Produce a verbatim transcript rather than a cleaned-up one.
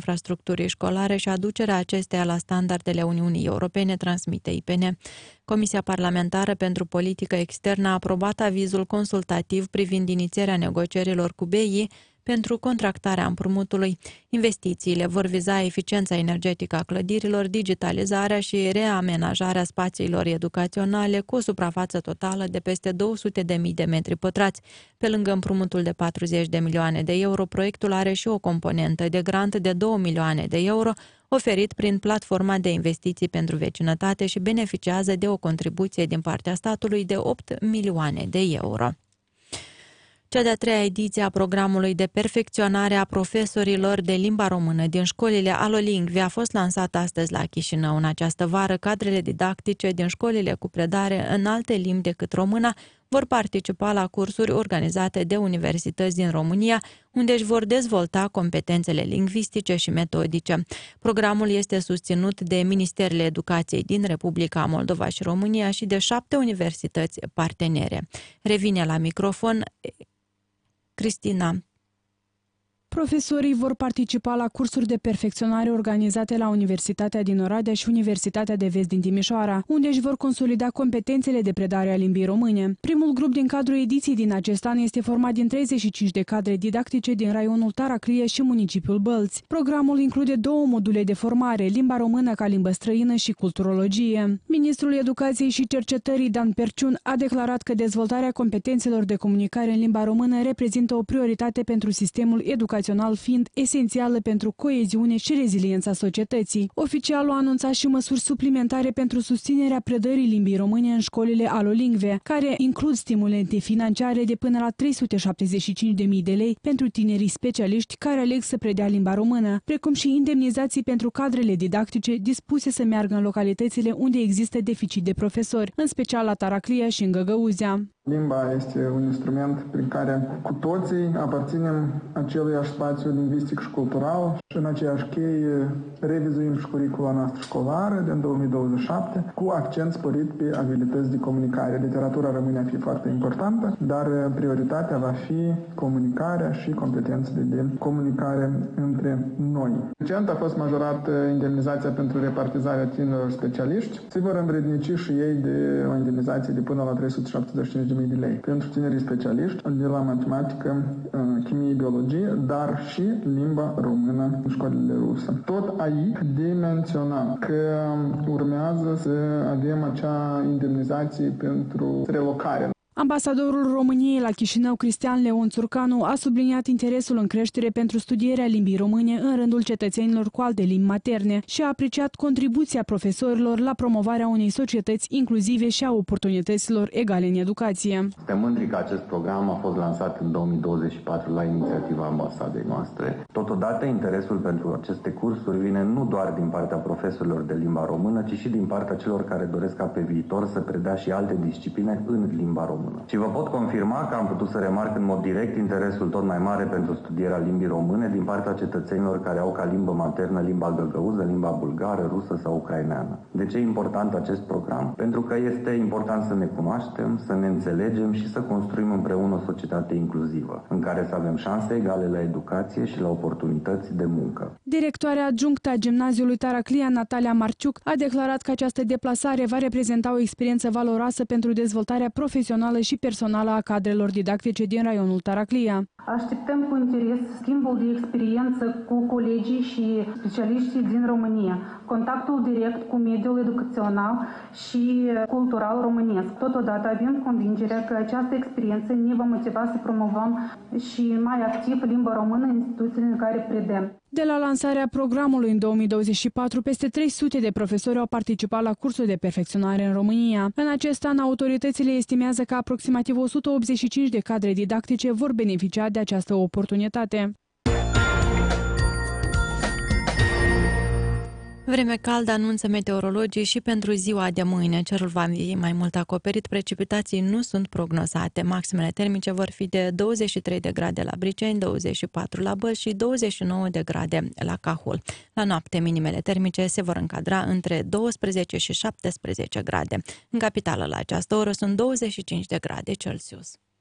infrastructurii școlare și aducerea acesteia la standardele Uniunii Europene, transmite I P N. Comisia Parlamentară pentru Politică Externă a aprobat avizul consultativ privind inițierea negocierilor cu B I pentru contractarea împrumutului. Investițiile vor viza eficiența energetică a clădirilor, digitalizarea și reamenajarea spațiilor educaționale cu o suprafață totală de peste două sute de mii de metri pătrați. Pe lângă împrumutul de patruzeci de milioane de euro, proiectul are și o componentă de grant de două milioane de euro, oferit prin platforma de investiții pentru vecinătate și beneficiază de o contribuție din partea statului de opt milioane de euro. Cea de-a treia ediție a programului de perfecționare a profesorilor de limba română din școlile alolingve a fost lansată astăzi la Chișinău. În această vară, cadrele didactice din școlile cu predare în alte limbi decât româna vor participa la cursuri organizate de universități din România, unde își vor dezvolta competențele lingvistice și metodice. Programul este susținut de Ministerele Educației din Republica Moldova și România și de șapte universități partenere. Revine la microfon Cristina. Profesorii vor participa la cursuri de perfecționare organizate la Universitatea din Oradea și Universitatea de Vest din Timișoara, unde își vor consolida competențele de predare a limbii române. Primul grup din cadrul ediției din acest an este format din treizeci și cinci de cadre didactice din raionul Taraclie și municipiul Bălți. Programul include două module de formare, limba română ca limbă străină și culturologie. Ministrul Educației și Cercetării Dan Perciun a declarat că dezvoltarea competențelor de comunicare în limba română reprezintă o prioritate pentru sistemul educațional, fiind esențială pentru coeziune și reziliența societății. Oficialul a anunțat și măsuri suplimentare pentru susținerea predării limbii române în școlile alolingve, care includ stimulente financiare de până la trei sute șaptezeci și cinci de mii de lei pentru tinerii specialiști care aleg să predea limba română, precum și indemnizații pentru cadrele didactice dispuse să meargă în localitățile unde există deficit de profesori, în special la Taraclia și în Găgăuzea. Limba este un instrument prin care cu toții aparținem aceluiași spațiu lingvistic și cultural și în aceeași cheie revizuim și curicula noastră școlară din două mii douăzeci și șapte cu accent sporit pe abilități de comunicare. Literatura rămâne a fi foarte importantă, dar prioritatea va fi comunicarea și competențele de comunicare între noi. Recent a fost majorată indemnizația pentru repartizarea tinerilor specialiști. Se vor învrednici și ei de o indemnizație de până la trei sute șaptezeci și cinci de mii de lei pentru tinerii specialiști de la matematică, chimie, biologie, dar și limba română în școlile ruse. Tot aici de menționat că urmează să avem acea indemnizație pentru relocare. Ambasadorul României la Chișinău, Cristian Leon Țurcanu, a subliniat interesul în creștere pentru studierea limbii române în rândul cetățenilor cu alte limbi materne și a apreciat contribuția profesorilor la promovarea unei societăți inclusive și a oportunităților egale în educație. Suntem mândri că acest program a fost lansat în două mii douăzeci și patru la inițiativa ambasadei noastre. Totodată, interesul pentru aceste cursuri vine nu doar din partea profesorilor de limba română, ci și din partea celor care doresc ca pe viitor să predea și alte discipline în limba română. Și vă pot confirma că am putut să remarc în mod direct interesul tot mai mare pentru studierea limbii române din partea cetățenilor care au ca limbă maternă limba găgăuză, limba bulgară, rusă sau ucraineană. De ce e important acest program? Pentru că este important să ne cunoaștem, să ne înțelegem și să construim împreună o societate inclusivă, în care să avem șanse egale la educație și la oportunități de muncă. Directoarea adjunctă a Gimnaziului Taraclia, Natalia Marciuc, a declarat că această deplasare va reprezenta o experiență valoroasă pentru dezvoltarea profesională și personală a cadrelor didactice din raionul Taraclia. Așteptăm cu interes schimbul de experiență cu colegii și specialiștii din România, contactul direct cu mediul educațional și cultural românesc. Totodată avem convingerea că această experiență ne va motiva să promovăm și mai activ limba română în instituțiile în care predăm. De la lansarea programului în două mii douăzeci și patru, peste trei sute de profesori au participat la cursuri de perfecționare în România. În acest an, autoritățile estimează că aproximativ o sută optzeci și cinci de cadre didactice vor beneficia de această oportunitate. Vreme caldă anunță meteorologii și pentru ziua de mâine. Cerul va fi mai mult acoperit, precipitații nu sunt prognozate. Maximele termice vor fi de douăzeci și trei de grade la Briceni, douăzeci și patru la Bălți și douăzeci și nouă de grade la Cahul. La noapte, minimele termice se vor încadra între douăsprezece și șaptesprezece grade. În capitală, la această oră, sunt douăzeci și cinci de grade Celsius.